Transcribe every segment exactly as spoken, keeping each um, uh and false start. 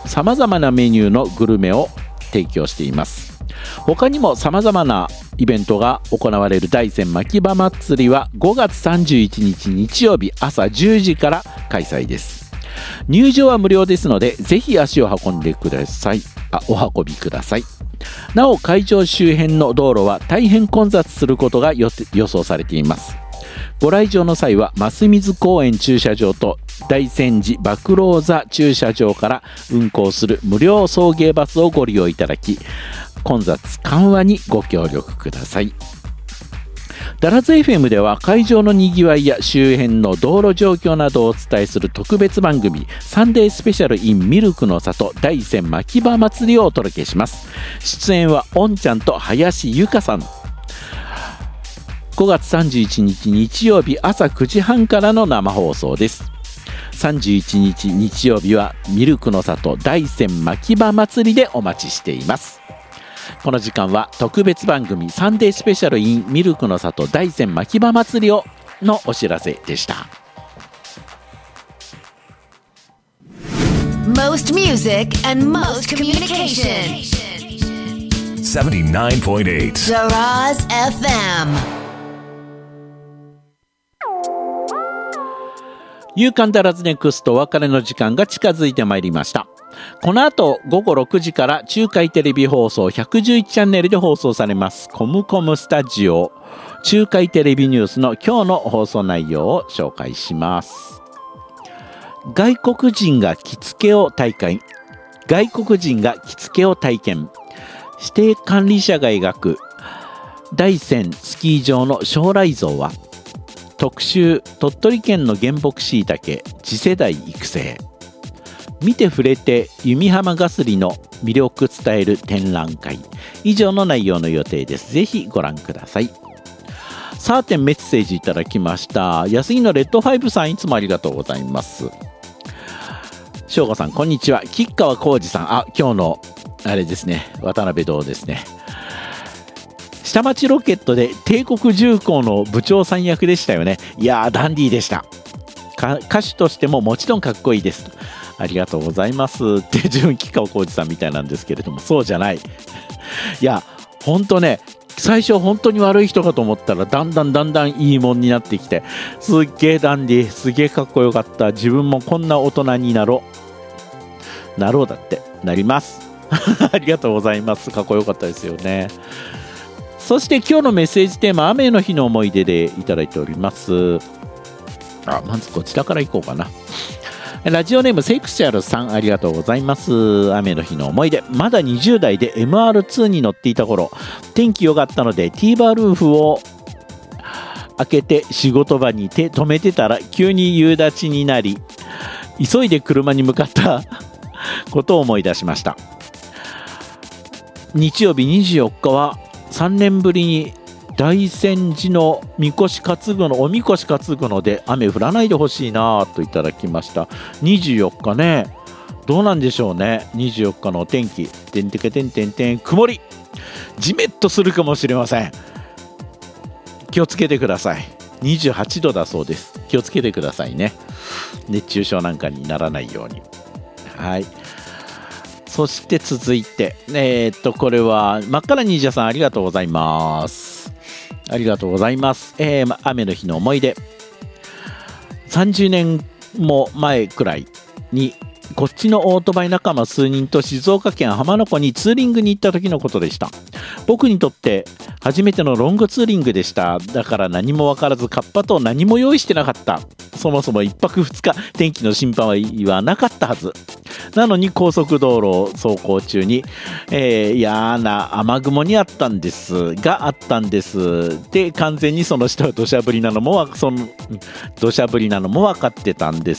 さまざまなメニューのグルメを提供しています。他にもさまざまなイベントが行われる大山牧場祭りはごがつさんじゅういちにち日曜日朝じゅうじから開催です。入場は無料ですので、ぜひ足を運んでください。あ、お運びください。なお、会場周辺の道路は大変混雑することが予想されています。ご来場の際は増水公園駐車場と大山寺麦老座駐車場から運行する無料送迎バスをご利用いただき、混雑緩和にご協力ください。ダラズ エフエム では会場のにぎわいや周辺の道路状況などをお伝えする特別番組サンデースペシャル in ミルクの里大山牧場祭りをお届けします。出演はおんちゃんと林由香さん。ごがつさんじゅういちにち日曜日朝くじはんからの生放送です。さんじゅういちにち日曜日はミルクの里大山牧場祭りでお待ちしています。この時間は特別番組サンデースペシャル in ミルクの里大山牧場祭りをのお知らせでした。 Most music and most communication セブンティナインポイントエイト Zaraz エフエム。 夕刊ダラズネクストお別れの時間が近づいてまいりました。この後ごごろくじから中海テレビ放送ひゃくじゅういちチャンネルで放送されますコムコムスタジオ中海テレビニュースの今日の放送内容を紹介します。外国人が着付けを体験外国人が着付けを体験指定管理者が描く大山スキー場の将来像は、特集鳥取県の原木しいたけ次世代育成、見て触れて弓浜がすりの魅力伝える展覧会、以上の内容の予定です。ぜひご覧ください。さてメッセージいただきました。安井のレッドファイブさん、いつもありがとうございます。しょうごさんこんにちは。吉川浩司さん、あ、今日のあれですね、渡辺堂ですね。下町ロケットで帝国重工の部長さん役でしたよね。いやーダンディーでした。歌手としてももちろんかっこいいです。ありがとうございますって自分吉川浩司さんみたいなんですけれども、そうじゃない。いやほんとね、最初本当に悪い人かと思ったらだんだんだんだんいいもんになってきて、すっげーダンディー、すげーかっこよかった。自分もこんな大人になろうなろうだってなりますありがとうございます。かっこよかったですよね。そして今日のメッセージテーマ、雨の日の思い出でいただいております。あ、まずこちらからいこうかな。ラジオネームセクシャルさん、ありがとうございます。雨の日の思い出、まだにじゅう代で エムアールツー に乗っていた頃、天気良かったのでティーバールーフを開けて仕事場に手止めてたら急に夕立ちになり、急いで車に向かったことを思い出しました。日曜日にじゅうよっかはさんねんぶりに大山寺のみこし担ぐのおみこし担ぐので雨降らないでほしいなといただきました。にじゅうよっかね、どうなんでしょうね。にじゅうよっかのお天気、てんてけてんてんてん、曇り、じめっとするかもしれません。気をつけてください。にじゅうはちどだそうです。気をつけてくださいね。熱中症なんかにならないように。はい。そして続いて、えー、っとこれは真っ赤な忍者さん、ありがとうございます。ありがとうございます。えー、雨の日の思い出、さんじゅうねんも前くらいにこっちのオートバイ仲間数人と静岡県浜名湖にツーリングに行った時のことでした。僕にとって初めてのロングツーリングでした。だから何も分からずカッパと何も用意してなかった。そもそもいっぱくふつか天気の心配はなかったはずなのに、高速道路を走行中に、えー、嫌な雨雲にあったんですがあったんですで、完全にその下は土砂降りなのもその土砂降りなのも分かってたんです。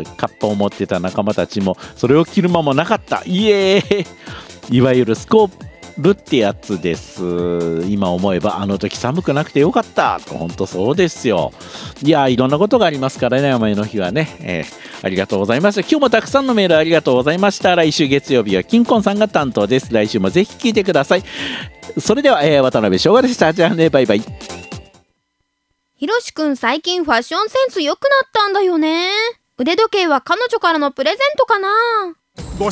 カッパを持ってた仲間たちもそれを着る間もなかった。イエーイ、いわゆるスコープってやつです。今思えばあの時寒くなくてよかったと。本当そうですよ。いや、いろんなことがありますからね、雨の日はね、えー、ありがとうございました。今日もたくさんのメールありがとうございました。来週月曜日は金婚さんが担当です。来週もぜひ聞いてください。それでは、えー、渡辺翔吾でした。じゃあね、バイバイ。 ひろしくん、最近ファッションセンス良くなったんだよね。腕時計は彼女からのプレゼントかな。